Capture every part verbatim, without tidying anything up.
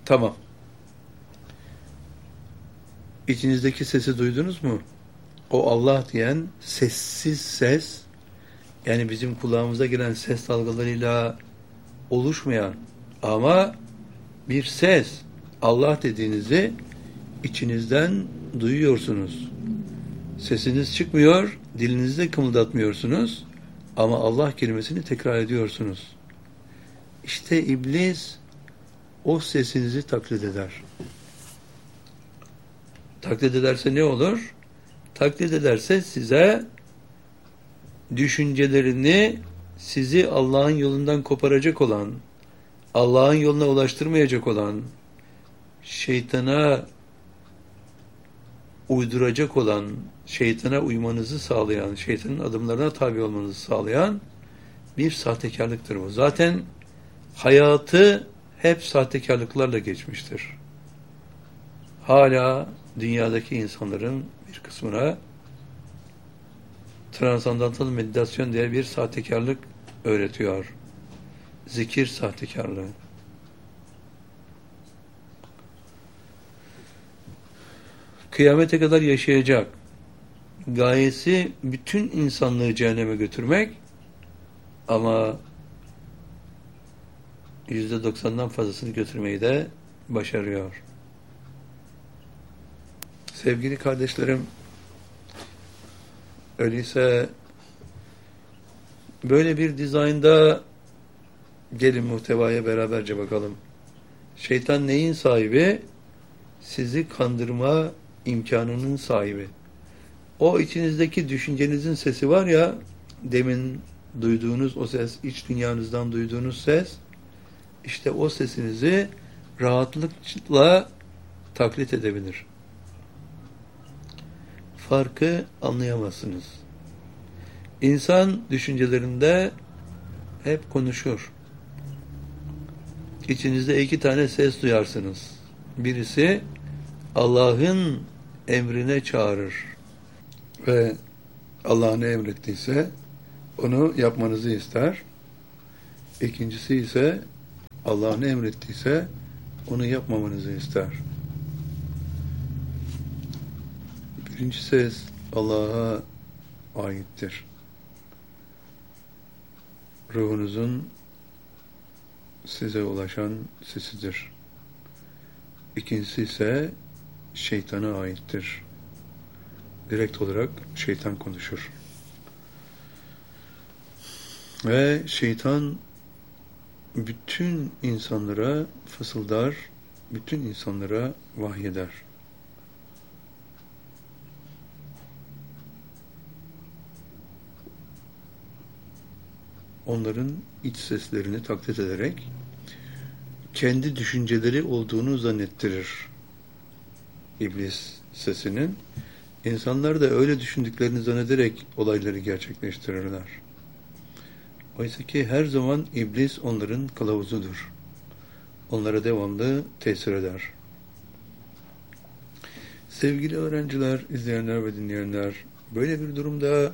Tamam. İçinizdeki sesi duydunuz mu? O Allah diyen sessiz ses, yani bizim kulağımıza gelen ses dalgalarıyla oluşmayan ama bir ses, Allah dediğinizi içinizden duyuyorsunuz. Sesiniz çıkmıyor, dilinizde kımıldatmıyorsunuz ama Allah kelimesini tekrar ediyorsunuz. İşte iblis o sesinizi taklit eder. Taklit ederse ne olur? Taklit ederse size düşüncelerini sizi Allah'ın yolundan koparacak olan, Allah'ın yoluna ulaştırmayacak olan, şeytana uyduracak olan, şeytana uymanızı sağlayan, şeytanın adımlarına tabi olmanızı sağlayan bir sahtekarlıktır bu. Zaten hayatı hep sahtekarlıklarla geçmiştir. Hala dünyadaki insanların bir kısmına transandantal meditasyon diye bir sahtekarlık öğretiyor. Zikir sahtekarlığı. Kıyamete kadar yaşayacak. Gayesi bütün insanlığı cehenneme götürmek ama yüzde doksandan fazlasını götürmeyi de başarıyor. Sevgili kardeşlerim, öyleyse böyle bir dizaynda gelin muhtevaya beraberce bakalım. Şeytan neyin sahibi? Sizi kandırma imkanının sahibi. O içinizdeki düşüncenizin sesi var ya, demin duyduğunuz o ses, iç dünyanızdan duyduğunuz ses, işte o sesinizi rahatlıkla taklit edebilir. Farkı anlayamazsınız. İnsan düşüncelerinde hep konuşur. İçinizde iki tane ses duyarsınız. Birisi Allah'ın emrine çağırır ve Allah ne emrettiyse onu yapmanızı ister. İkincisi ise Allah ne emrettiyse onu yapmamanızı ister. Birinci ses Allah'a aittir. Ruhunuzun size ulaşan sesidir. İkincisi ise şeytana aittir. Direkt olarak şeytan konuşur. Ve şeytan bütün insanlara fısıldar, bütün insanlara vahyeder. Onların iç seslerini taklit ederek kendi düşünceleri olduğunu zannettirir iblis sesinin. İnsanlar da öyle düşündüklerini zannederek olayları gerçekleştirirler. Oysa ki her zaman iblis onların kılavuzudur. Onlara devamlı tesir eder. Sevgili öğrenciler, izleyenler ve dinleyenler, böyle bir durumda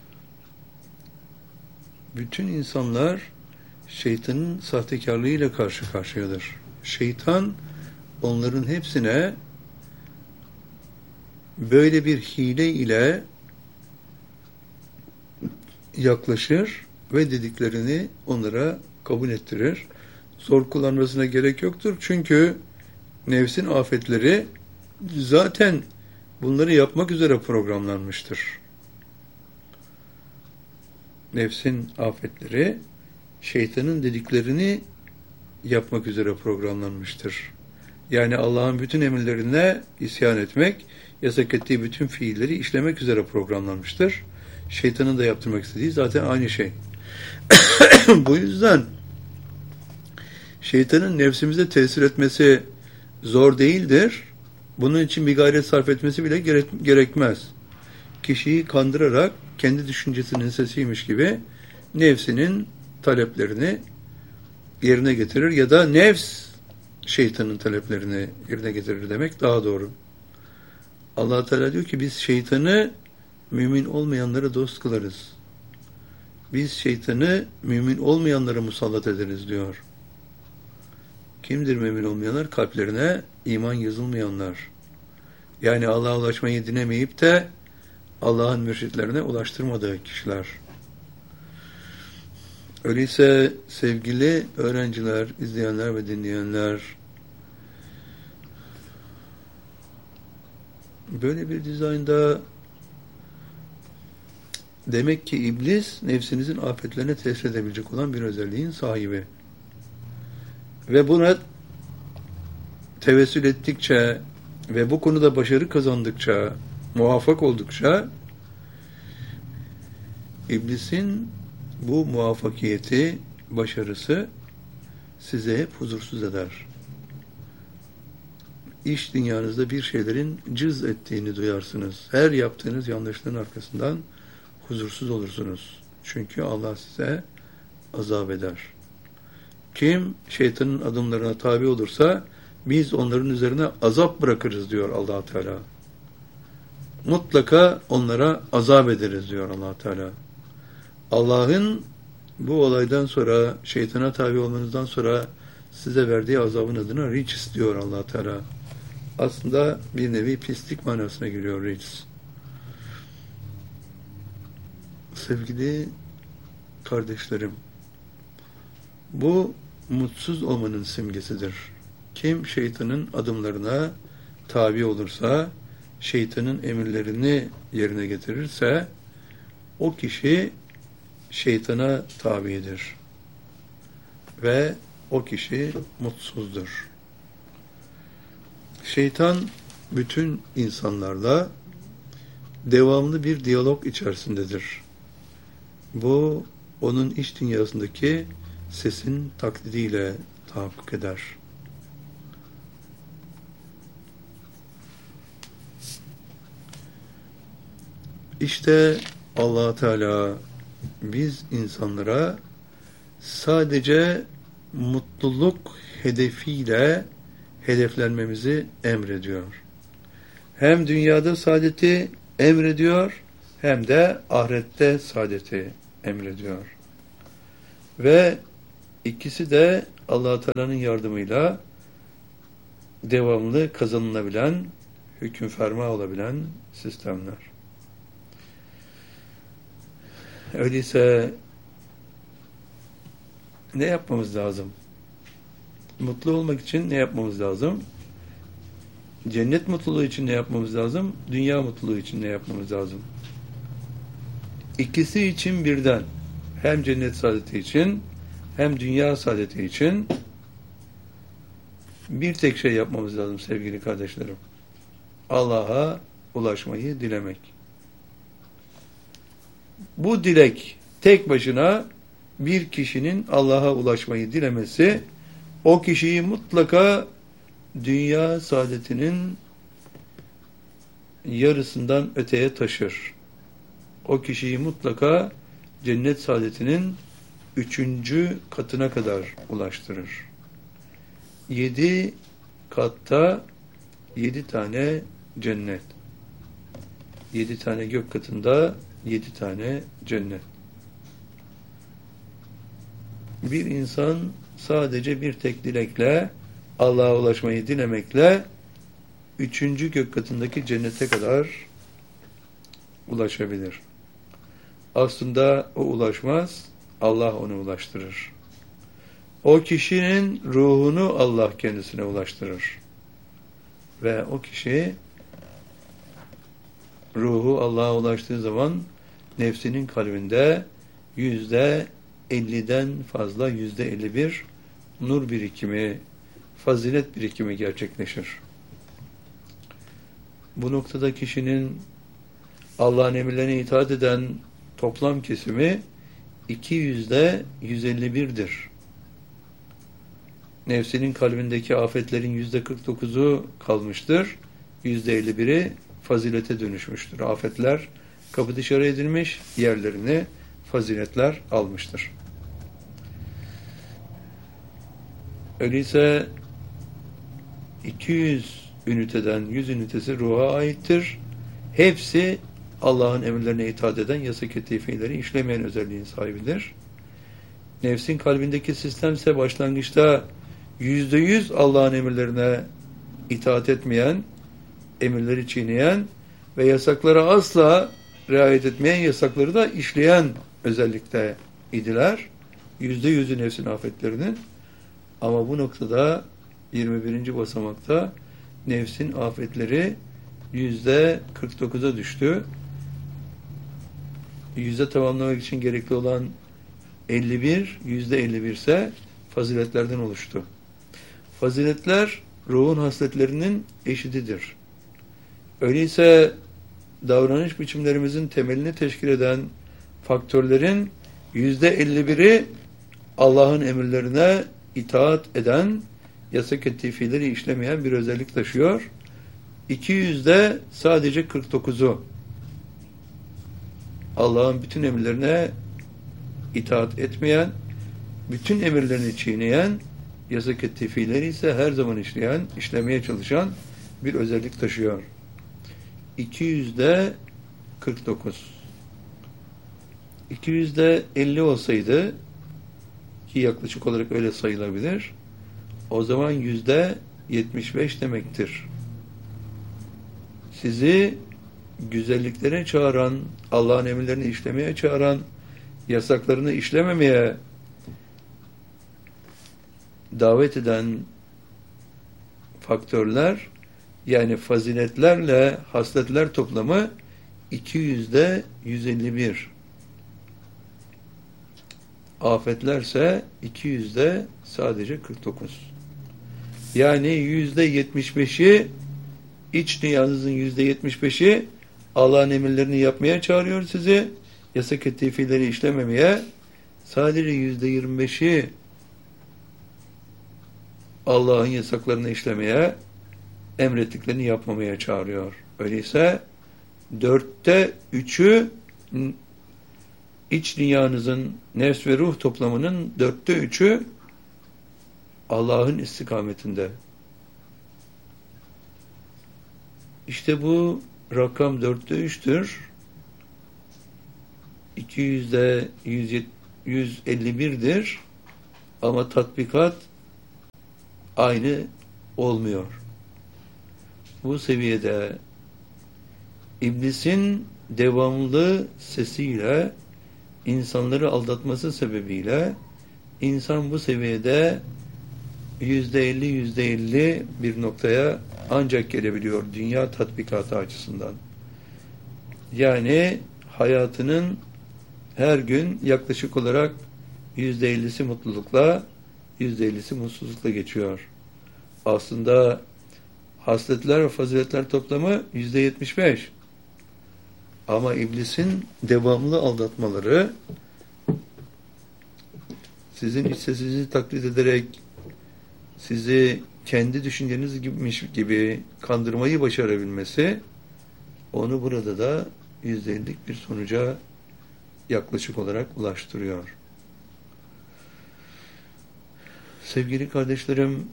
bütün insanlar şeytanın sahtekarlığıyla karşı karşıyadır. Şeytan onların hepsine böyle bir hile ile yaklaşır ve dediklerini onlara kabul ettirir. Zor kullanmasına gerek yoktur. Çünkü nefsin afetleri zaten bunları yapmak üzere programlanmıştır. Nefsin afetleri şeytanın dediklerini yapmak üzere programlanmıştır. Yani Allah'ın bütün emirlerine isyan etmek, yasak ettiği bütün fiilleri işlemek üzere programlanmıştır. Şeytanın da yaptırmak istediği zaten aynı şey. Bu yüzden şeytanın nefsimize tesir etmesi zor değildir. Bunun için bir gayret sarf etmesi bile gerek, gerekmez. Kişiyi kandırarak kendi düşüncesinin sesiymiş gibi nefsinin taleplerini yerine getirir ya da nefs şeytanın taleplerini yerine getirir demek daha doğru. Allah Teala diyor ki biz şeytanı mümin olmayanlara dost kılarız. Biz şeytanı mümin olmayanlara musallat ederiz diyor. Kimdir mümin olmayanlar? Kalplerine iman yazılmayanlar. Yani Allah'a ulaşmayı dinemeyip de Allah'ın mürşitlerine ulaştırmadığı kişiler. Öyleyse sevgili öğrenciler, izleyenler ve dinleyenler, böyle bir dizaynda demek ki iblis nefsinizin afetlerine tesir edebilecek olan bir özelliğin sahibi. Ve buna tevessül ettikçe ve bu konuda başarı kazandıkça, muvaffak oldukça iblisin bu muvaffakiyeti, başarısı size hep huzursuz eder. İş dünyanızda bir şeylerin cız ettiğini duyarsınız. Her yaptığınız yanlışlığın arkasından huzursuz olursunuz. Çünkü Allah size azap eder. Kim şeytanın adımlarına tabi olursa biz onların üzerine azap bırakırız diyor Allah Teala. Mutlaka onlara azap ederiz diyor Allah Teala. Allah'ın bu olaydan sonra, şeytana tabi olmanızdan sonra size verdiği azabın adına rics diyor Allah Teala. Aslında bir nevi pislik manasına geliyor rics. Sevgili kardeşlerim, bu mutsuz olmanın simgesidir. Kim şeytanın adımlarına tabi olursa, şeytanın emirlerini yerine getirirse, o kişi şeytana tabidir. Ve o kişi mutsuzdur. Şeytan bütün insanlarla devamlı bir diyalog içerisindedir. Bu onun iç dünyasındaki sesin taklidiyle tahakkuk eder. İşte Allah Teala biz insanlara sadece mutluluk hedefiyle hedeflenmemizi emrediyor. Hem dünyada saadeti emrediyor, hem de ahirette saadeti emrediyor. Ve ikisi de Allah Teala'nın yardımıyla devamlı kazanılabilen, hüküm ferma olabilen sistemler. Öyleyse ne yapmamız lazım? Mutlu olmak için ne yapmamız lazım? Cennet mutluluğu için ne yapmamız lazım? Dünya mutluluğu için ne yapmamız lazım? İkisi için birden, hem cennet saadeti için hem dünya saadeti için bir tek şey yapmamız lazım sevgili kardeşlerim. Allah'a ulaşmayı dilemek. Bu dilek tek başına bir kişinin Allah'a ulaşmayı dilemesi, o kişiyi mutlaka dünya saadetinin yarısından öteye taşır. O kişiyi mutlaka cennet saadetinin üçüncü katına kadar ulaştırır. Yedi katta yedi tane cennet. Yedi tane gök katında yedi tane cennet. Bir insan sadece bir tek dilekle, Allah'a ulaşmayı dilemekle üçüncü gök katındaki cennete kadar ulaşabilir. Aslında o ulaşmaz, Allah onu ulaştırır. O kişinin ruhunu Allah kendisine ulaştırır. Ve o kişi ruhu Allah'a ulaştığı zaman nefsinin kalbinde yüzde elliden fazla, yüzde elli bir nur birikimi, fazilet birikimi gerçekleşir. Bu noktada kişinin Allah'ın emirlerine itaat eden toplam kesimi iki yüzde yüz elli bir'dir. Nefsinin kalbindeki afetlerin yüzde kırk dokuzu kalmıştır. yüzde elli bir'i fazilete dönüşmüştür. Afetler kapı dışarı edilmiş, yerlerini faziletler almıştır. Öyleyse iki yüz üniteden yüz ünitesi ruha aittir. Hepsi Allah'ın emirlerine itaat eden, yasak-ı fiilleri işlemeyen özelliğin sahibidir. Nefsin kalbindeki sistem ise başlangıçta yüzde yüz Allah'ın emirlerine itaat etmeyen, emirleri çiğneyen ve yasaklara asla riayet etmeyen, yasakları da işleyen özellikle idiler. Yüzde yüzü nefsin afetlerinin. Ama bu noktada yirmi birinci basamakta nefsin afetleri yüzde kırk dokuza düştü. Yüzde tamamlamak için gerekli olan elli bir, yüzde elli bir ise faziletlerden oluştu. Faziletler ruhun hasletlerinin eşididir. Öyleyse davranış biçimlerimizin temelini teşkil eden faktörlerin yüzde elli biri Allah'ın emirlerine itaat eden, yasak ettiği fiilleri işlemeyen bir özellik taşıyor. iki yüzde sadece kırk dokuzu Allah'ın bütün emirlerine itaat etmeyen, bütün emirlerini çiğneyen, yasak ettiği fiilleri ise her zaman işleyen, işlemeye çalışan bir özellik taşıyor. iki yüzde kırk dokuz. iki yüzde elli olsaydı, ki yaklaşık olarak öyle sayılabilir, o zaman yüzde yetmiş beş demektir. Sizi güzelliklere çağıran, Allah'ın emirlerini işlemeye çağıran, yasaklarını işlememeye davet eden faktörler, yani faziletlerle hasletler toplamı iki yüzde yüz elli bir. Afetlerse iki yüzde sadece kırk dokuz. Yani yüzde yetmiş beşi, iç dünyanızın yüzde yetmiş beşi Allah'ın emirlerini yapmaya çağırıyor sizi, yasak ettiği fiilleri işlememeye. Sadece yüzde yirmi beşi Allah'ın yasaklarını işlemeye, emrettiklerini yapmamaya çağırıyor. Öyleyse dörtte üçü iç dünyanızın nefs ve ruh toplamının dörtte üçü Allah'ın istikametinde. İşte bu rakam dörtte üçtür. iki yüzde yüz elli birdir. Ama tatbikat aynı olmuyor. Bu seviyede iblisin devamlı sesiyle, insanları aldatması sebebiyle insan bu seviyede yüzde elli yüzde elli bir noktaya ancak gelebiliyor dünya tatbikatı açısından. Yani hayatının her gün yaklaşık olarak yüzde ellisi mutlulukla, yüzde ellisi mutsuzlukla geçiyor. Aslında hasletler ve faziletler toplamı yüzde yetmiş beş. Ama iblisin devamlı aldatmaları, sizin iç sesinizi taklit ederek sizi kendi düşünceniz gibiymiş gibi kandırmayı başarabilmesi, onu burada da yüzde ellilik bir sonuca yaklaşık olarak ulaştırıyor. Sevgili kardeşlerim,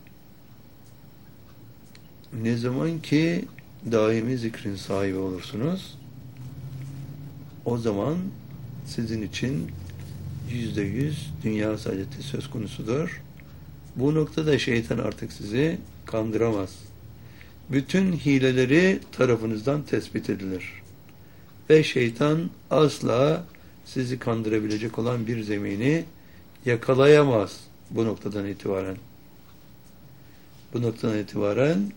ne zaman ki daimi zikrin sahibi olursunuz, o zaman sizin için yüzde yüz dünya saadeti söz konusudur. Bu noktada şeytan artık sizi kandıramaz. Bütün hileleri tarafınızdan tespit edilir. Ve şeytan asla sizi kandırabilecek olan bir zemini yakalayamaz bu noktadan itibaren. Bu noktadan itibaren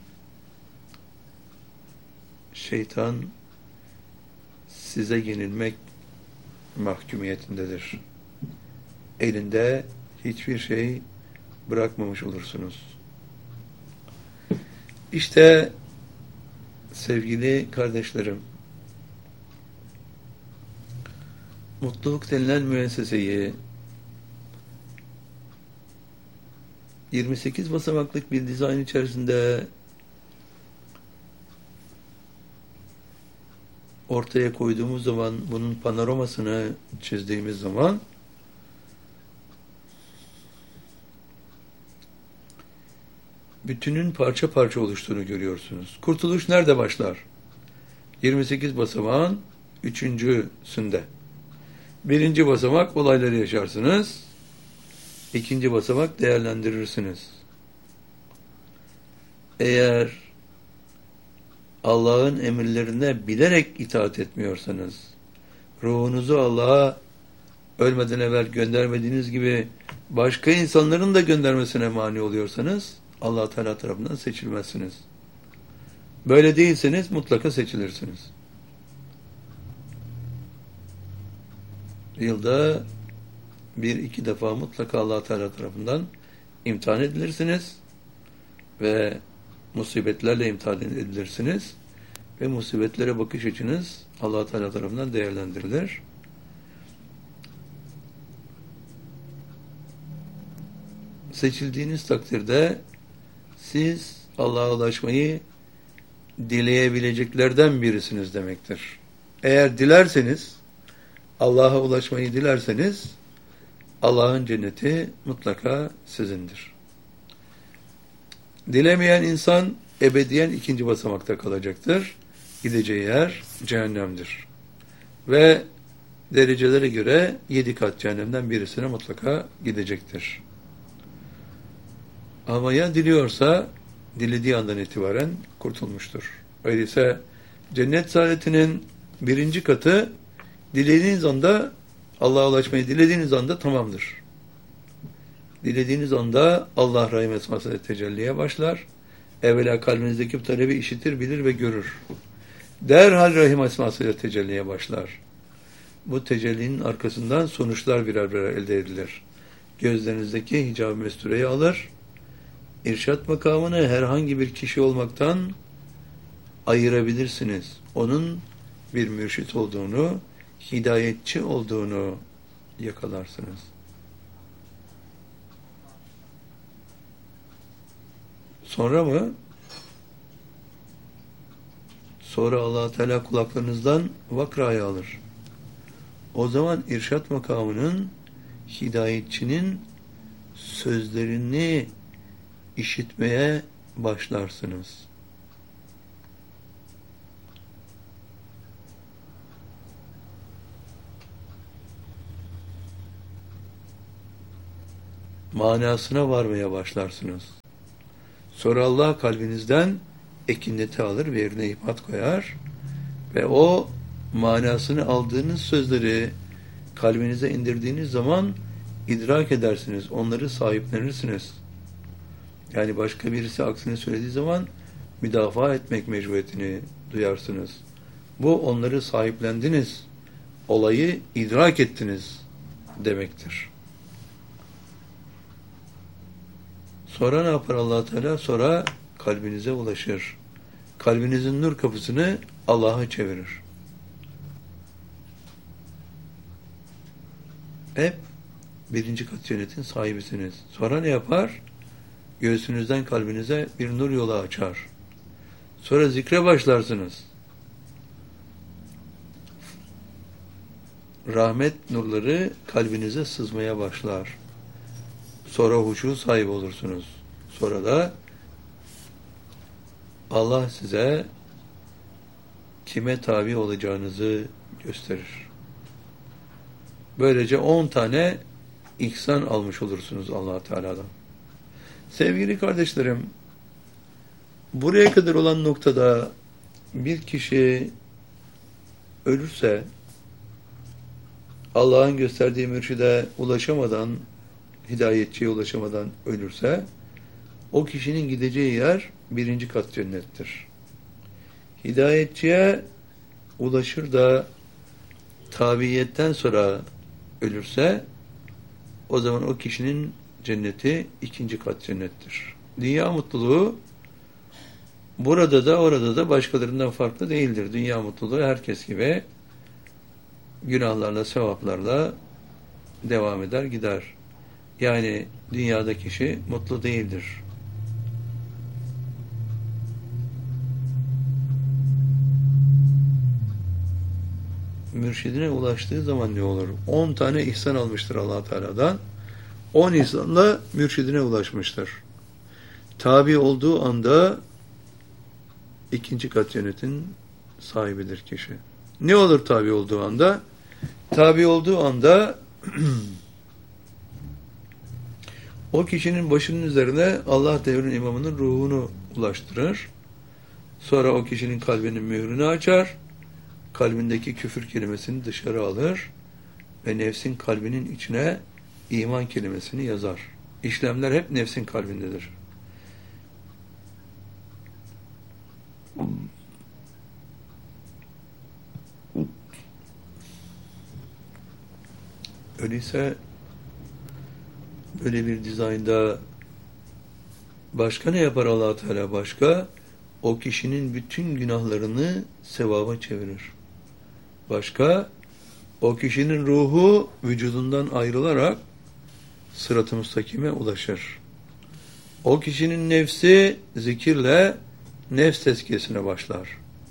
şeytan size yenilmek mahkumiyetindedir. Elinde hiçbir şey bırakmamış olursunuz. İşte sevgili kardeşlerim, mutluluk denilen müesseseyi yirmi sekiz basamaklık bir dizayn içerisinde ortaya koyduğumuz zaman, bunun panoramasını çizdiğimiz zaman bütünün parça parça oluştuğunu görüyorsunuz. Kurtuluş nerede başlar? yirmi sekiz basamağın üçüncüsünde. Birinci basamak olayları yaşarsınız. İkinci basamak değerlendirirsiniz. eğer Allah'ın emirlerine bilerek itaat etmiyorsanız, ruhunuzu Allah'a ölmeden evvel göndermediğiniz gibi başka insanların da göndermesine mani oluyorsanız, Allah Teala tarafından seçilmezsiniz. Böyle değilseniz mutlaka seçilirsiniz. Yılda bir iki defa mutlaka Allah Teala tarafından imtihan edilirsiniz ve musibetlerle imtihan edilirsiniz ve musibetlere bakış açınız Allah Teala tarafından değerlendirilir. Seçildiğiniz takdirde siz Allah'a ulaşmayı dileyebileceklerden birisiniz demektir. Eğer dilerseniz, Allah'a ulaşmayı dilerseniz, Allah'ın cenneti mutlaka sizindir. Dilemeyen insan ebediyen ikinci basamakta kalacaktır. Gideceği yer cehennemdir. Ve derecelere göre yedi kat cehennemden birisine mutlaka gidecektir. Ama ya diliyorsa, dilediği andan itibaren kurtulmuştur. Öyleyse cennet saadetinin birinci katı, dilediğiniz anda, Allah'a ulaşmayı dilediğiniz anda tamamdır. Dilediğiniz anda Allah rahim esmasıyla tecelliye başlar. Evvela kalbinizdeki bu talebi işitir, bilir ve görür. Derhal rahim esmasıyla tecelliye başlar. Bu tecellinin arkasından sonuçlar birer birer elde edilir. Gözlerinizdeki hicab-ı mestureyi alır. İrşad makamını herhangi bir kişi olmaktan ayırabilirsiniz. Onun bir mürşit olduğunu, hidayetçi olduğunu yakalarsınız. Sonra mı? Sonra Allah Teala kulaklarınızdan vakrayı alır. O zaman irşad makamının, hidayetçinin sözlerini işitmeye başlarsınız. Manasına varmaya başlarsınız. Sonra Allah kalbinizden ekineti alır ve yerine ipat koyar ve o manasını aldığınız sözleri kalbinize indirdiğiniz zaman idrak edersiniz. Onları sahiplenirsiniz. Yani başka birisi aksini söylediği zaman müdafaa etmek mecburiyetini duyarsınız. Bu onları sahiplendiniz, olayı idrak ettiniz demektir. Sonra ne yapar Allah Teala? Sonra kalbinize ulaşır. Kalbinizin nur kapısını Allah'a çevirir. Hep birinci kat cennetin sahibisiniz. Sonra ne yapar? Göğsünüzden kalbinize bir nur yolu açar. Sonra zikre başlarsınız. Rahmet nurları kalbinize sızmaya başlar. Sonra huşu sahibi olursunuz. Sonra da Allah size kime tabi olacağınızı gösterir. Böylece on tane ihsan almış olursunuz Allah Teala'dan. Sevgili kardeşlerim, buraya kadar olan noktada bir kişi ölürse, Allah'ın gösterdiği mürşide ulaşamadan, hidayetçiye ulaşamadan ölürse, o kişinin gideceği yer birinci kat cennettir. Hidayetçiye ulaşır da tabiiyetten sonra ölürse, o zaman o kişinin cenneti ikinci kat cennettir. Dünya mutluluğu burada da orada da başkalarından farklı değildir. Dünya mutluluğu herkes gibi günahlarla, sevaplarla devam eder, gider. Yani dünyada kişi mutlu değildir. Mürşidine ulaştığı zaman ne olur? On tane ihsan almıştır Allah Teala'dan. On ihsanla mürşidine ulaşmıştır. Tabi olduğu anda ikinci kat cennetin sahibidir kişi. Ne olur tabi olduğu anda? Tabi olduğu anda O kişinin başının üzerine Allah devrin imamının ruhunu ulaştırır. Sonra o kişinin kalbinin mührünü açar. Kalbindeki küfür kelimesini dışarı alır. Ve nefsin kalbinin içine iman kelimesini yazar. İşlemler hep nefsin kalbindedir. Öyleyse böyle bir dizaynda başka ne yapar Allah Teala başka? O kişinin bütün günahlarını sevaba çevirir. Başka, o kişinin ruhu vücudundan ayrılarak sırat-ı müstakime ulaşır. O kişinin nefsi zikirle nefs tezkiyesine başlar.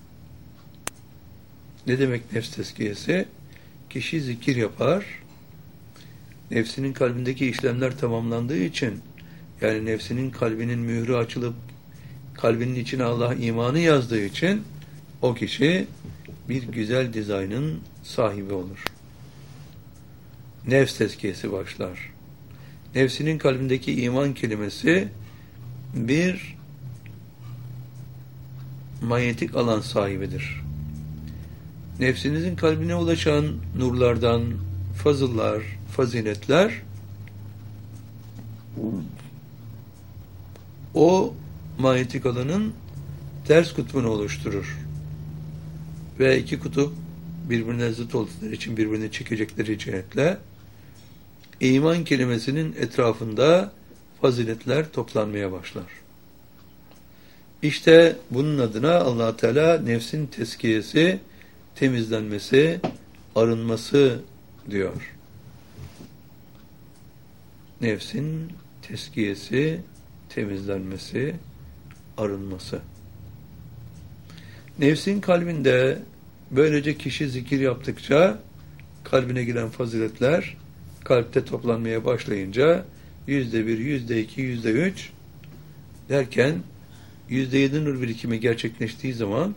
Ne demek nefs tezkiyesi? Kişi zikir yapar. Nefsinin kalbindeki işlemler tamamlandığı için, yani nefsinin kalbinin mührü açılıp kalbinin içine Allah imanı yazdığı için o kişi bir güzel dizaynın sahibi olur. Nefs tezkiyesi başlar. Nefsinin kalbindeki iman kelimesi bir manyetik alan sahibidir. Nefsinizin kalbine ulaşan nurlardan, fazıllar, faziletler o manyetik alanın ters kutbunu oluşturur. Ve iki kutup birbirine zıt oldukları için birbirini çekecekleri cihetle iman kelimesinin etrafında faziletler toplanmaya başlar. İşte bunun adına Allah Teala nefsin tezkiyesi, temizlenmesi, arınması diyor. Nefsin tezkiyesi, temizlenmesi, arınması. Nefsin kalbinde böylece kişi zikir yaptıkça kalbine giren faziletler kalpte toplanmaya başlayınca yüzde bir, yüzde iki, yüzde üç derken yüzde yedi nur birikimi gerçekleştiği zaman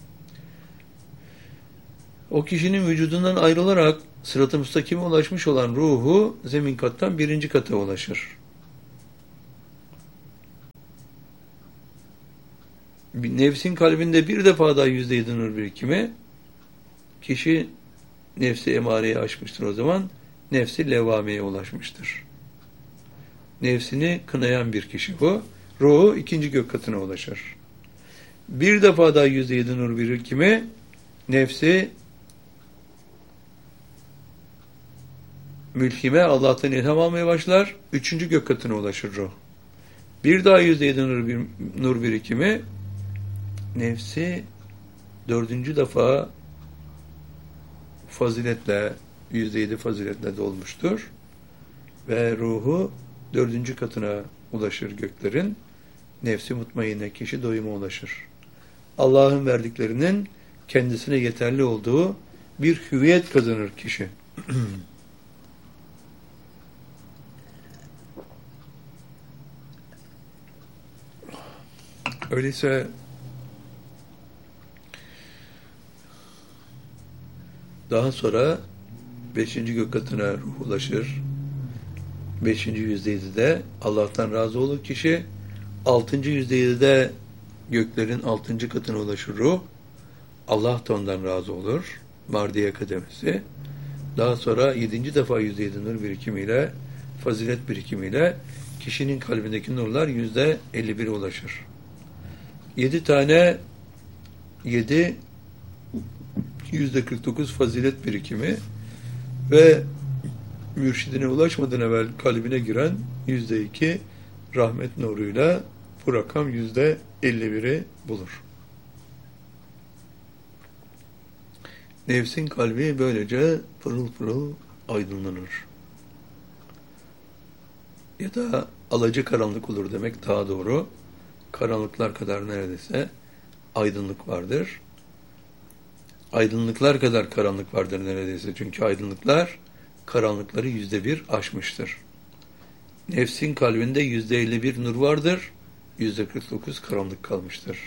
o kişinin vücudundan ayrılarak sırat-ı müstakime ulaşmış olan ruhu zemin kattan birinci kata ulaşır. Nefsin kalbinde bir defa daha yüzde yedi nur birikimi, kişi nefsi emareye aşmıştır o zaman, nefsi levvameye ulaşmıştır. Nefsini kınayan bir kişi bu. Ruhu ikinci gök katına ulaşır. Bir defa daha yüzde yedi nur birikimi, nefsi mülhime, Allah'tan ilham almaya başlar, üçüncü gök katına ulaşır ruh. Bir daha yüzde yedi nur, bir, nur birikimi, nefsi dördüncü defa faziletle, yüzde yedi faziletle dolmuştur. Ve ruhu dördüncü katına ulaşır göklerin. Nefsi mutmainne, kişi doyuma ulaşır. Allah'ın verdiklerinin kendisine yeterli olduğu bir hüviyet kazanır kişi. Öyleyse daha sonra beşinci gök katına ruh ulaşır. Beşinci yüzde yedide Allah'tan razı olur kişi. Altıncı yüzde yedide göklerin altıncı katına ulaşır ruh. Allah da ondan razı olur. Mardiye kademesi. Daha sonra yedinci defa yüzde yedi nur birikimiyle, fazilet birikimiyle kişinin kalbindeki nurlar yüzde elli bire ulaşır. Yedi tane, yedi yüzde kırk dokuz fazilet birikimi ve mürşidine ulaşmadan evvel kalbine giren yüzde iki rahmet nuruyla bu rakam yüzde elli biri bulur. Nefsin kalbi böylece pırıl pırıl aydınlanır. Ya da alacı karanlık olur demek daha doğru. Karanlıklar kadar neredeyse aydınlık vardır. Aydınlıklar kadar karanlık vardır neredeyse. Çünkü aydınlıklar karanlıkları yüzde bir aşmıştır. Nefsin kalbinde yüzde elli bir nur vardır. Yüzde kırk dokuz karanlık kalmıştır.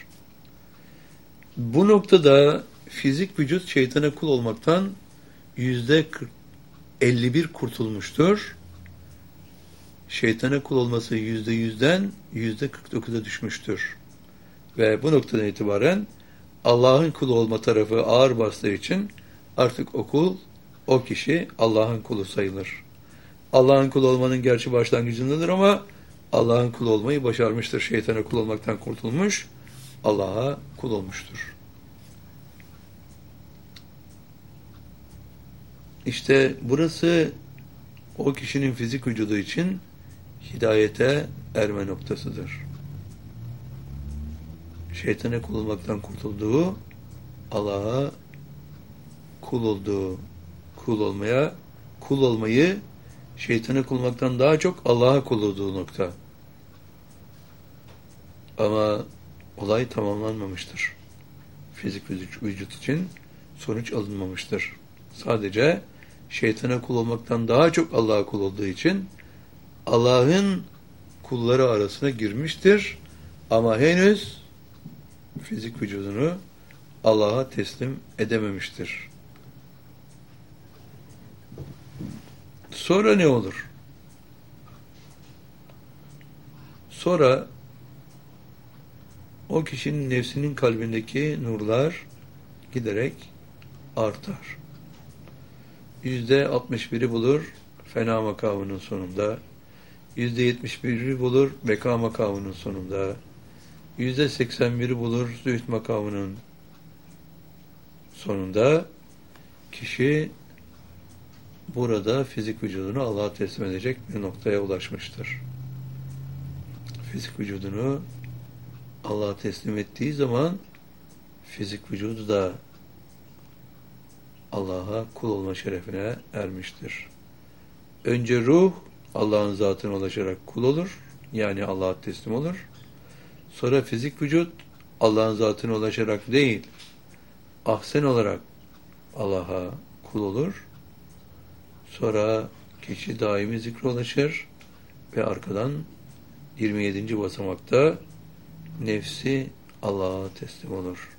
Bu noktada fizik vücut şeytana kul olmaktan yüzde elli bir kurtulmuştur. şeytana kul olması yüzde yüzden yüzde kırk dokuza düşmüştür. Ve bu noktadan itibaren Allah'ın kulu olma tarafı ağır bastığı için artık o kul, o kişi Allah'ın kulu sayılır. Allah'ın kulu olmanın gerçi başlangıcındadır ama Allah'ın kulu olmayı başarmıştır. Şeytana kul olmaktan kurtulmuş, Allah'a kul olmuştur. İşte burası o kişinin fizik vücudu için hidayete erme noktasıdır. Şeytana kul olmaktan kurtulduğu, Allah'a kul olduğu, kul olmaya, kul olmayı şeytana kul olmaktan daha çok Allah'a kul olduğu nokta. Ama olay tamamlanmamıştır. Fizik vücut, vücut için sonuç alınmamıştır. Sadece şeytana kul olmaktan daha çok Allah'a kul olduğu için Allah'ın kulları arasına girmiştir. Ama henüz fizik vücudunu Allah'a teslim edememiştir. Sonra ne olur? Sonra o kişinin nefsinin kalbindeki nurlar giderek artar. Yüzde altmış biri bulur fena makamının sonunda. Yüzde yetmiş biri bulur beka makamının sonunda. Yüzde seksen biri bulur zühd makamının sonunda. Kişi burada fizik vücudunu Allah'a teslim edecek bir noktaya ulaşmıştır. Fizik vücudunu Allah'a teslim ettiği zaman fizik vücudu da Allah'a kul olma şerefine ermiştir. Önce ruh Allah'ın zatına ulaşarak kul olur, yani Allah'a teslim olur. Sonra fizik vücut Allah'ın zatına ulaşarak değil, ahsen olarak Allah'a kul olur. Sonra kişi daimi zikre ulaşır ve arkadan yirmi yedinci basamakta nefsi Allah'a teslim olur.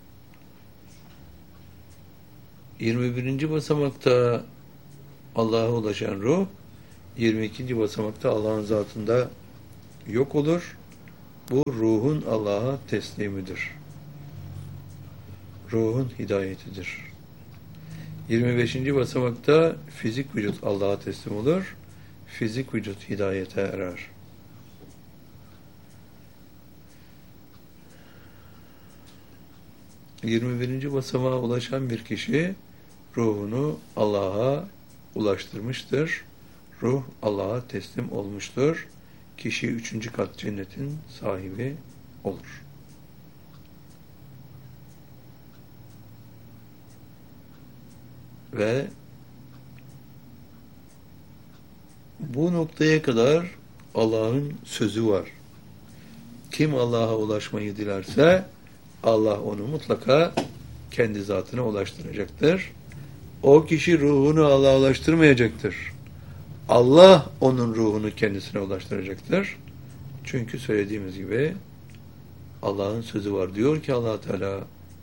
yirmi birinci basamakta Allah'a ulaşan ruh, yirmi ikinci basamakta Allah'ın zatında yok olur. Bu ruhun Allah'a teslimidir. Ruhun hidayetidir. yirmi beşinci basamakta fizik vücut Allah'a teslim olur. Fizik vücut hidayete erer. yirmi birinci basamağa ulaşan bir kişi ruhunu Allah'a ulaştırmıştır. Ruh Allah'a teslim olmuştur. Kişi üçüncü kat cennetin sahibi olur. Ve bu noktaya kadar Allah'ın sözü var. Kim Allah'a ulaşmayı dilerse Allah onu mutlaka kendi zatına ulaştıracaktır. O kişi ruhunu Allah'a ulaştırmayacaktır. Allah onun ruhunu kendisine ulaştıracaktır. Çünkü söylediğimiz gibi Allah'ın sözü var. Diyor ki Allah Teala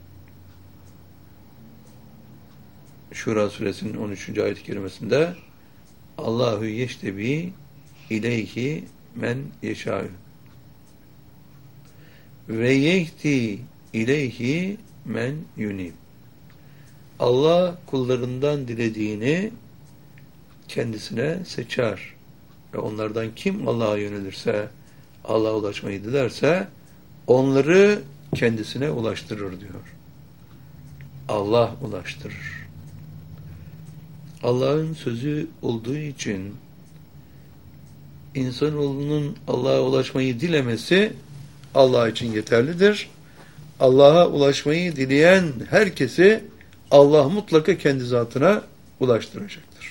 Şura suresinin on üçüncü ayet-i kerimesinde Allahu yeştebi ileyhi men yeşâ'ü ve yehdi ileyhi men yunib. Allah kullarından dilediğini kendisine seçer ve onlardan kim Allah'a yönelirse, Allah'a ulaşmayı dilerse onları kendisine ulaştırır diyor. Allah ulaştırır. Allah'ın sözü olduğu için insanoğlunun Allah'a ulaşmayı dilemesi Allah için yeterlidir. Allah'a ulaşmayı dileyen herkesi Allah mutlaka kendi zatına ulaştıracaktır.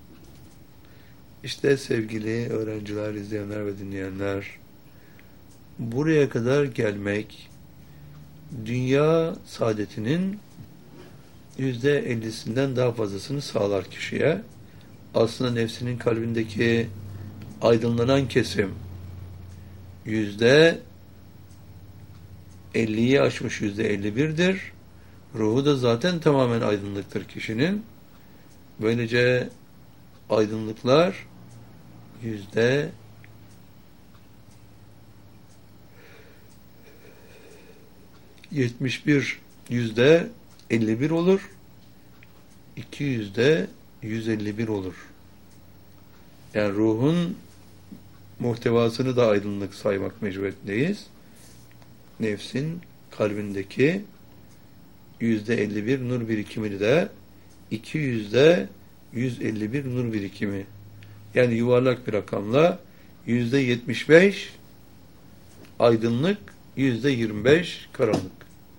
İşte sevgili öğrenciler, izleyenler ve dinleyenler, buraya kadar gelmek dünya saadetinin yüzde ellisinden daha fazlasını sağlar kişiye. Aslında nefsinin kalbindeki aydınlanan kesim yüzde elliyi aşmış, yüzde elli birdir. Ruhu da zaten tamamen aydınlıktır kişinin. Böylece aydınlıklar yüzde yetmiş bir yüzde elli bir olur. iki yüzde yüz elli bir olur. Yani ruhun muhtevasını da aydınlık saymak mecburiyetindeyiz. Nefsin kalbindeki yüzde elli bir nur birikimini de iki yüzde yüz elli bir nur birikimi. Yani yuvarlak bir rakamla yüzde yetmiş beş aydınlık, yüzde yirmi beş karanlık.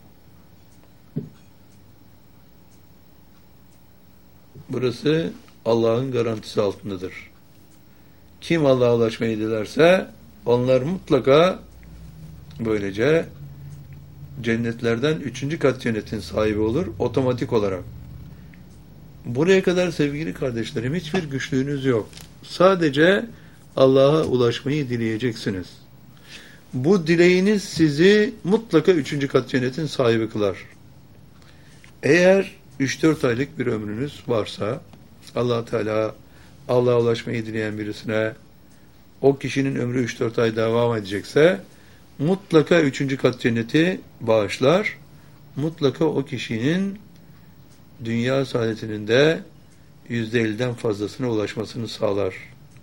Burası Allah'ın garantisi altındadır. Kim Allah'a ulaşmayı dilerse onlar mutlaka böylece cennetlerden üçüncü kat cennetin sahibi olur otomatik olarak. Buraya kadar sevgili kardeşlerim hiçbir güçlüğünüz yok. Sadece Allah'a ulaşmayı dileyeceksiniz. Bu dileğiniz sizi mutlaka üçüncü kat cennetin sahibi kılar. Eğer üç dört aylık bir ömrünüz varsa Allah Teala Allah'a ulaşmayı dileyen birisine o kişinin ömrü üç dört ay devam edecekse mutlaka üçüncü kat cenneti bağışlar. Mutlaka o kişinin dünya saadetinin de yüzde elliden fazlasına ulaşmasını sağlar.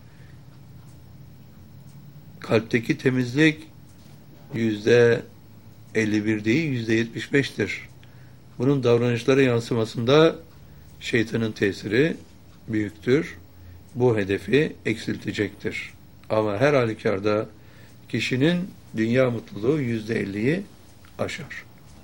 Kalpteki temizlik yüzde elli bir değil, yüzde yetmiş beştir. Bunun davranışlara yansımasında şeytanın tesiri büyüktür. Bu hedefi eksiltecektir. Ama her halükarda kişinin dünya mutluluğu yüzde elliyi aşar.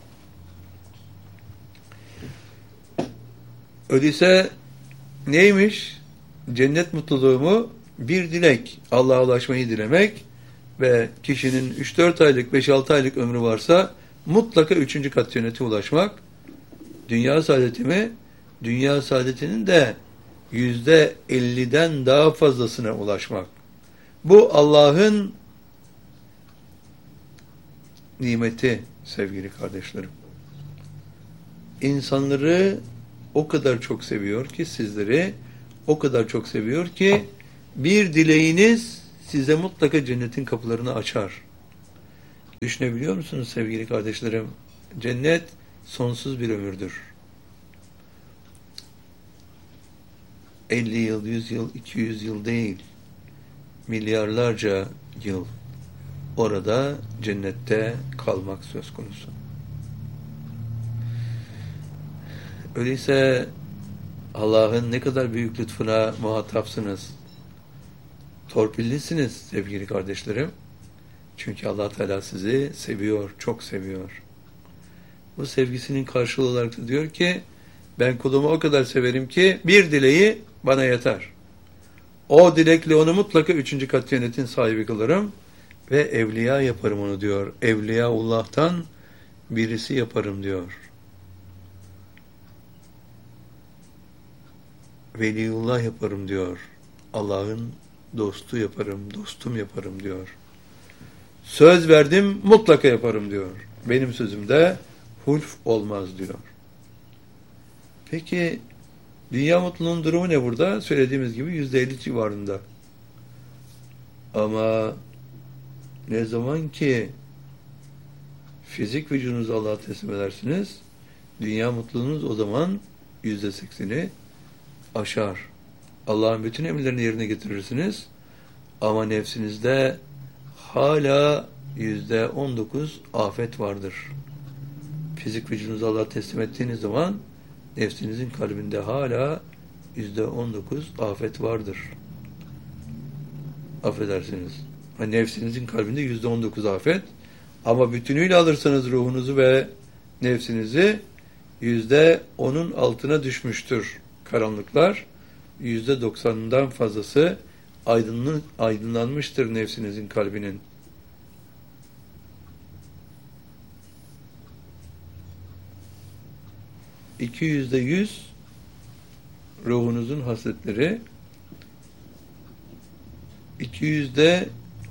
Öyleyse neymiş? Cennet mutluluğu mu? Bir dilek. Allah'a ulaşmayı dilemek ve kişinin üç dört aylık, beş altı aylık ömrü varsa mutlaka üçüncü kat cennete ulaşmak. Dünya saadeti mi? Dünya saadetinin de yüzde elliden daha fazlasına ulaşmak. Bu Allah'ın nimeti sevgili kardeşlerim. İnsanları o kadar çok seviyor ki, sizleri o kadar çok seviyor ki bir dileğiniz size mutlaka cennetin kapılarını açar. Düşünebiliyor musunuz sevgili kardeşlerim? Cennet sonsuz bir ömürdür. elli yıl, yüz yıl, iki yüz yıl değil. Milyarlarca yıl orada cennette kalmak söz konusu. Öyleyse Allah'ın ne kadar büyük lütfuna muhatapsınız. Torpillisiniz sevgili kardeşlerim. Çünkü Allah Teala sizi seviyor, çok seviyor. Bu sevgisinin karşılığı olarak da diyor ki, ben kulumu o kadar severim ki bir dileği bana yeter. O dilekle onu mutlaka üçüncü kat cennetin sahibi kılarım ve evliya yaparım onu diyor. Evliyaullah'tan birisi yaparım diyor. Veliullah yaparım diyor. Allah'ın dostu yaparım, dostum yaparım diyor. Söz verdim, mutlaka yaparım diyor. Benim sözümde hulf olmaz diyor. Peki, dünya mutluluğunun durumu ne burada? Söylediğimiz gibi yüzde elli civarında. Ama ne zaman ki fizik vücudunuzu Allah'a teslim edersiniz, dünya mutluluğunuz o zaman yüzde sekseni aşar. Allah'ın bütün emirlerini yerine getirirsiniz ama nefsinizde hala yüzde on dokuz afet vardır. Fizik vücudunuzu Allah'a teslim ettiğiniz zaman nefsinizin kalbinde hala yüzde on dokuz afet vardır. Affedersiniz. Hani nefsinizin kalbinde yüzde on dokuz afet ama bütünüyle alırsanız ruhunuzu ve nefsinizi yüzde onun altına düşmüştür. Karanlıklar yüzde doksanından fazlası aydınlı, aydınlanmıştır nefsinizin kalbinin. İki yüzde yüz ruhunuzun hasletleri, iki yüzde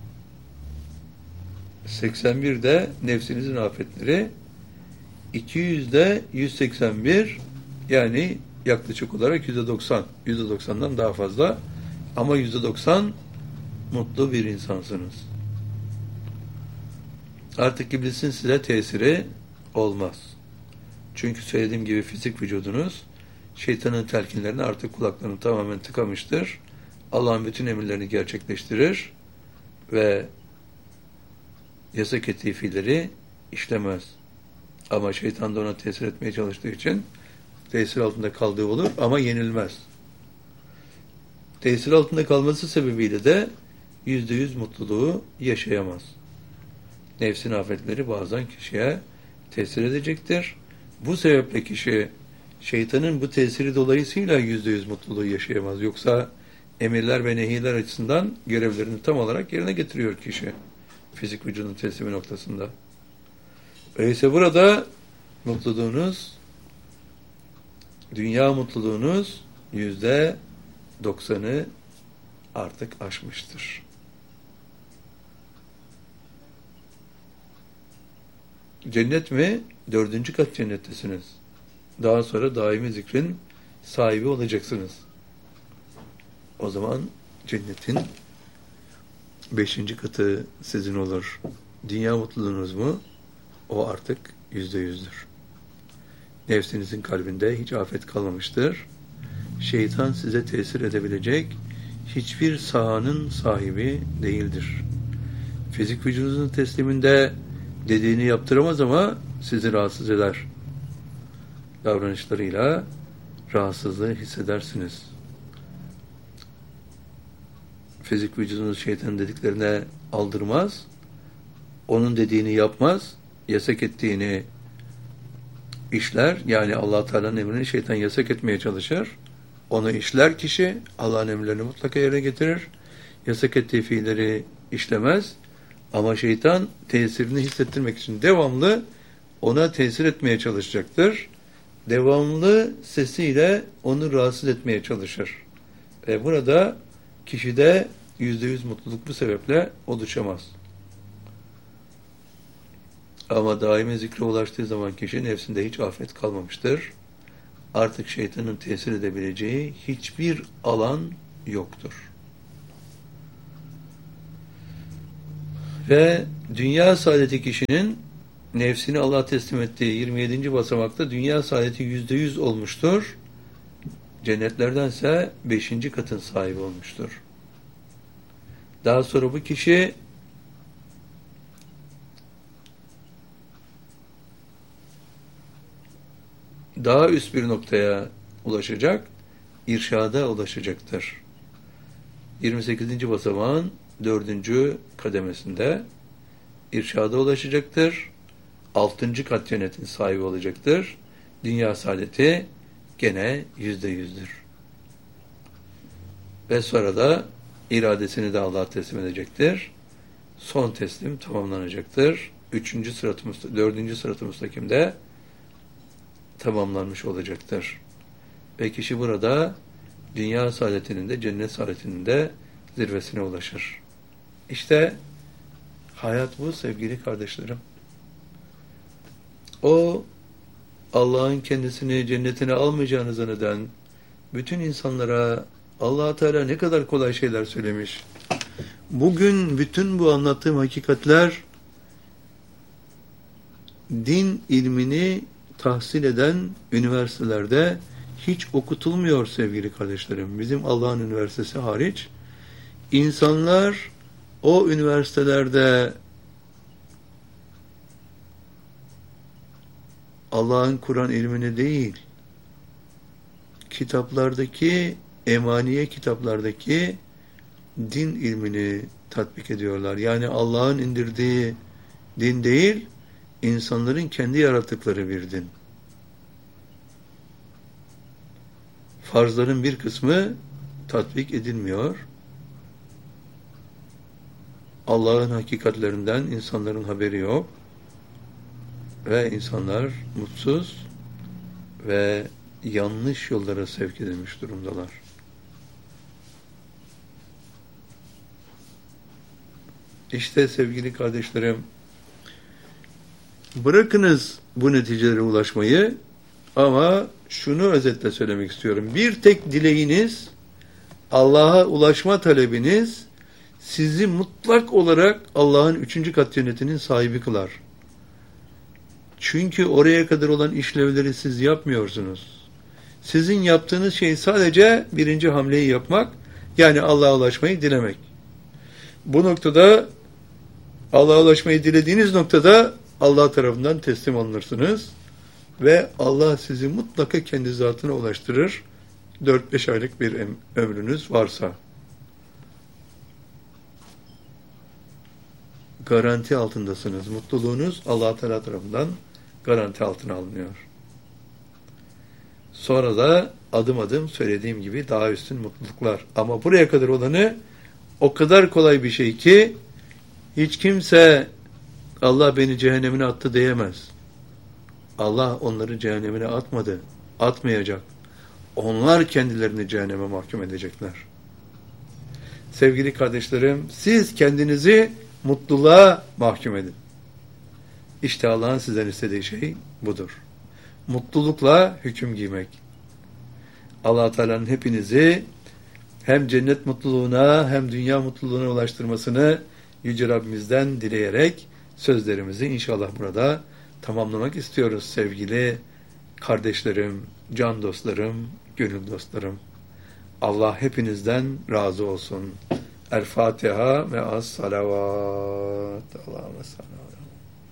seksen bir de nefsinizin afetleri, iki yüzde yüz seksen bir yani yaklaşık olarak yüzde doksan, yüzde doksandan daha fazla ama yüzde doksan mutlu bir insansınız. Artık iblisin size tesiri Olmaz. Çünkü söylediğim gibi fizik vücudunuz şeytanın telkinlerine artık kulaklarını tamamen tıkamıştır. Allah'ın bütün emirlerini gerçekleştirir ve yasak ettiği fiilleri işlemez. Ama şeytan da ona tesir etmeye çalıştığı için tesir altında kaldığı olur ama yenilmez. Tesir altında kalması sebebiyle de yüzde yüz mutluluğu yaşayamaz. Nefsin afetleri bazen kişiye tesir edecektir. Bu sebeple kişi şeytanın bu tesiri dolayısıyla yüzde yüz mutluluğu yaşayamaz. Yoksa emirler ve nehiler açısından görevlerini tam olarak yerine getiriyor kişi. Fizik vücudun teslimi noktasında. Öyleyse burada mutluluğunuz, dünya mutluluğunuz yüzde doksanı artık aşmıştır. Cennet mi? Dördüncü kat cennettesiniz. Daha sonra daimi zikrin sahibi olacaksınız. O zaman cennetin beşinci katı sizin olur. Dünya mutluluğunuz mu? O artık yüzde yüzdür. Nefsinizin kalbinde hiç afet kalmamıştır. Şeytan size tesir edebilecek hiçbir sahanın sahibi değildir. Fizik vücudunuzun tesliminde dediğini yaptıramaz ama sizi rahatsız eder. Davranışlarıyla rahatsızlığı hissedersiniz. Fizik vücudunuz şeytanın dediklerine aldırmaz, onun dediğini yapmaz, yasak ettiğini işler, yani Allah Teala'nın emrini şeytan yasak etmeye çalışır. Onu işler kişi, Allah'ın emirlerini mutlaka yerine getirir. Yasak ettiği fiilleri işlemez. Ama şeytan tesirini hissettirmek için devamlı ona tesir etmeye çalışacaktır. Devamlı sesiyle onu rahatsız etmeye çalışır. Ve burada kişide yüzde yüz mutluluk bu sebeple oluşamaz. Ama daimi zikre ulaştığı zaman kişi nefsinde hiç afet kalmamıştır. Artık şeytanın tesir edebileceği hiçbir alan yoktur. Ve dünya saadeti kişinin nefsini Allah'a teslim ettiği yirmi yedinci basamakta dünya saadeti yüzde yüz olmuştur. Cennetlerdense beşinci katın sahibi olmuştur. Daha sonra bu kişi daha üst bir noktaya ulaşacak, irşada ulaşacaktır. yirmi sekizinci basamağın dördüncü kademesinde irşada ulaşacaktır. altıncı kat cennetin sahibi olacaktır. Dünya saadeti gene yüzde yüzdür. Ve sonra da iradesini de Allah'a teslim edecektir. Son teslim tamamlanacaktır. Üçüncü sırat-ı müstakim, dördüncü sırat-ı müstakimde tamamlanmış olacaktır. Ve kişi burada dünya saadetinin de cennet saadetinin de zirvesine ulaşır. İşte hayat bu sevgili kardeşlerim. O Allah'ın kendisini cennetine almayacağını zanneden bütün insanlara Allah Teala ne kadar kolay şeyler söylemiş. Bugün bütün bu anlattığım hakikatler din ilmini tahsil eden üniversitelerde hiç okutulmuyor sevgili kardeşlerim. Bizim Allah'ın üniversitesi hariç. İnsanlar o üniversitelerde Allah'ın Kur'an ilmini değil, kitaplardaki, emaniye kitaplardaki din ilmini tatbik ediyorlar. Yani Allah'ın indirdiği din değil, insanların kendi yarattıkları bir din. Farzların bir kısmı tatbik edilmiyor. Allah'ın hakikatlerinden insanların haberi yok. Ve insanlar mutsuz ve yanlış yollara sevk edilmiş durumdalar. İşte sevgili kardeşlerim, bırakınız bu neticelere ulaşmayı, ama şunu özetle söylemek istiyorum. Bir tek dileğiniz, Allah'a ulaşma talebiniz sizi mutlak olarak Allah'ın üçüncü kat cennetinin sahibi kılar. Çünkü oraya kadar olan işlevleri siz yapmıyorsunuz. Sizin yaptığınız şey sadece birinci hamleyi yapmak, yani Allah'a ulaşmayı dilemek. Bu noktada Allah'a ulaşmayı dilediğiniz noktada Allah tarafından teslim alınırsınız ve Allah sizi mutlaka kendi zatına ulaştırır. dört beş aylık bir ömrünüz varsa. Garanti altındasınız. Mutluluğunuz Allah Teala tarafından garanti altına alınıyor. Sonra da adım adım söylediğim gibi daha üstün mutluluklar. Ama buraya kadar olanı o kadar kolay bir şey ki hiç kimse Allah beni cehennemine attı diyemez. Allah onları cehennemine atmadı. Atmayacak. Onlar kendilerini cehenneme mahkum edecekler. Sevgili kardeşlerim, siz kendinizi mutluluğa mahkum edin. İşte Allah'ın sizden istediği şey budur. Mutlulukla hüküm giymek. Allah Teala'nın hepinizi hem cennet mutluluğuna hem dünya mutluluğuna ulaştırmasını Yüce Rabbimizden dileyerek sözlerimizi inşallah burada tamamlamak istiyoruz sevgili kardeşlerim, can dostlarım, gönül dostlarım. Allah hepinizden razı olsun. El Fatiha ve as salavat. Allahümme sallallahu